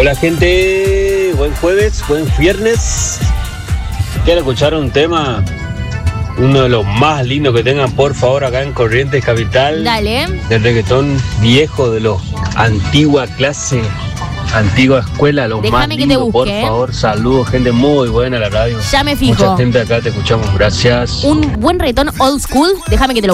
Hola gente, buen jueves, buen viernes. Quiero escuchar un tema, uno de los más lindos que tengan, por favor, acá en Corrientes Capital. Dale. Del reggaetón viejo, de los antigua clase, antigua escuela, los Déjame más que te lindos, por busque, favor. Saludos, gente muy buena a la radio. Ya me fijo. Mucha gente acá, te escuchamos, gracias. Un buen reggaetón old school, déjame que te lo